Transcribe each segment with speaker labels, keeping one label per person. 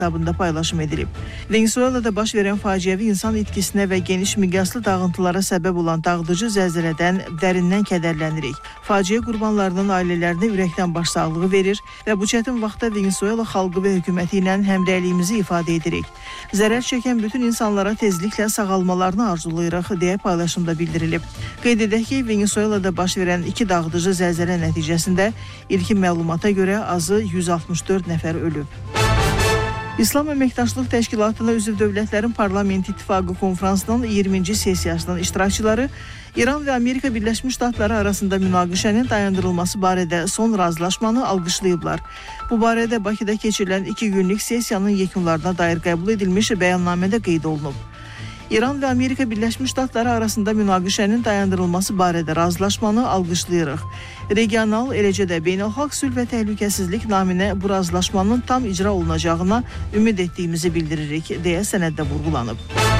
Speaker 1: hesabında paylaşım edilib. Venezuelada baş verən faciəvi insan itkisinə və geniş miqyaslı dağıntılara səbəb olan dağıdıcı zəlzələdən dərindən kədərlənirik. Faciə qurbanlarının ailələrinə ürəkdən başsağlığı verir və bu çətin vaxtda Venezuela xalqı və hökuməti ilə həmrəyliyimizi ifadə edirik. Zərər çəkən bütün insanlara tezliklə sağalmalarını arzulayırıq deyə paylaşımda bildirilib. Qeyd edək ki, Venezuelada baş verən 2 dağıdıcı zəlzələ nəticəsində ilkin məlumata görə azı 164 nəfər ölüb. İslam Əməkdaşlıq Təşkilatına üzv dövlətlərin Parlament İttifaqı konfransının 20-ci sessiyasının iştirakçıları İran və Amerika Birləşmiş Ştatları arasında münaqişənin dayandırılması barədə son razılaşmanı alqışlayıblar. Bu barədə Bakıda keçirilən 2 günlük sessiyanın yekunlarına dair qəbul edilmiş bəyannamədə qeyd olunub. İran və Amerika Birləşmiş Ştatları arasında münaqişənin dayandırılması barədə razılaşmanı alqışlayırıq. Regional, eləcə də beynəlxalq sülh və təhlükəsizlik naminə bu razılaşmanın tam icra olunacağına ümid etdiyimizi bildiririk, deyə sənəddə vurğulanıb.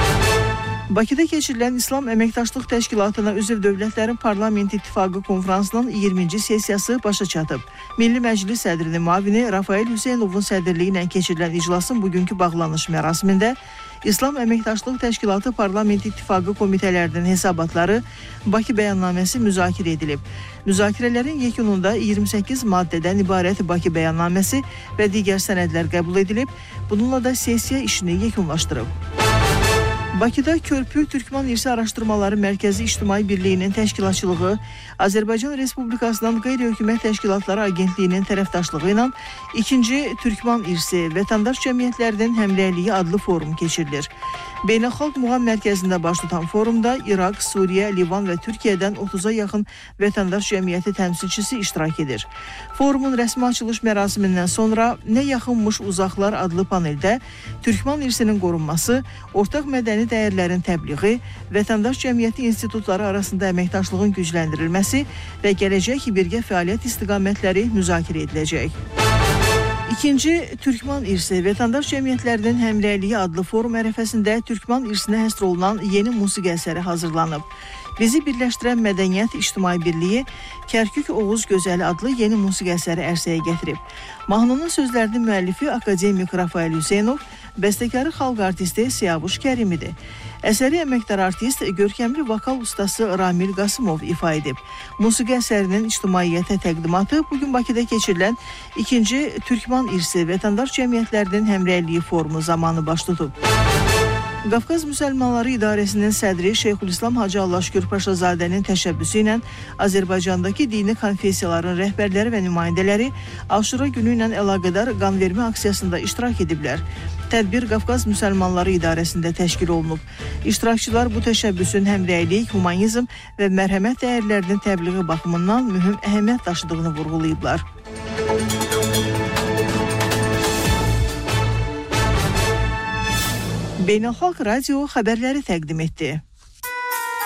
Speaker 1: Bakıda keçirilən İslam Əməkdaşlıq Təşkilatına üzv dövlətlərin Parlament İttifaqı konfransının 20-ci sessiyası başa çatıb. Milli Məclis sədrinin müavini Rafael Hüseynovun sədrliyi ilə keçirilən iclasın bugünkü bağlanış mərasimində İslam Əməkdaşlıq Təşkilatı Parlament İttifaqı komitələrinin hesabatları Bakı bəyannaməsi müzakirə edilib. Müzakirələrin yekununda 28 maddədən ibarət Bakı bəyannaməsi və digər sənədlər qəbul edilib. Bununla da sessiya işini yekunlaşdırıb. Bakıda Körpü Türkmen İrsi Araşdırmaları Mərkəzi İctimai Birliyinin təşkilatçılığı, Azərbaycan Respublikasının Qeyri-Hökumət Təşkilatları Agentliyinin tərəfdaşlığı ilə 2-ci Türkmen İrsi Vətəndaş Cəmiyyətlərinin Həmrəyliyi adlı forum keçirilir. Beynəlxalq Muğam Mərkəzində baş tutan forumda İraq, Suriyə, Livan və Türkiyədən 30-a yaxın vətəndaş cəmiyyəti təmsilçisi iştirak edir. Forumun rəsmi açılış mərasimindən sonra Nə yaxınmış uzaqlar adlı paneldə Türkmen irsinin qorunması, ortaq mədəni dəyərlərin təbliği, vətəndaş cəmiyyəti institutları arasında əməkdaşlığın gücləndirilməsi və gələcək birgə fəaliyyət istiqamətləri müzakirə ediləcək. 2-ci Türkmen İrsi Vətəndaş Cəmiyyətlərinin Həmrəyliyi adlı forum ərəfəsində Türkmen irsinə həsr olunan yeni musiqi əsəri hazırlanıb. Bizi birləşdirən Mədəniyyət İctimai Birliyi Kərkük Oğuz Gözəli adlı yeni musiqi əsəri ərsəyə gətirib. Mahnının sözlərinin müəllifi akademik Rafael Hüseynov, bəstəkarı xalq artisti Siyavuş Kərimidir. Əsəri əməkdar artist, görkəmli vokal ustası Ramil Qasımov ifa edib. Musiqi əsərinin ictimaiyyətə təqdimatı bugün Bakıda keçirilən 2-ci Türkmen İrsi Vətəndaş Cəmiyyətlərinin Həmrəyliyi forumu zamanı baş tutub. Qafqaz Müsəlmanları İdarəsinin sədri Şeyxülislam Hacı Allahşükür Paşazadənin təşəbbüsü ilə Azərbaycandakı dini konfessiyaların rəhbərləri və nümayəndələri Aşura günü ilə əlaqədar qanvermə aksiyasında iştirak ediblər. Tədbir Qafqaz Müsəlmanları İdarəsində təşkil olunub. İştirakçılar bu təşəbbüsün həmrəylik, humanizm və mərhəmət dəyərlərinin təbliği baxımından mühüm əhəmiyyət daşıdığını vurğulayıblar. Beynəlxalq Radio xəbərləri təqdim etdi.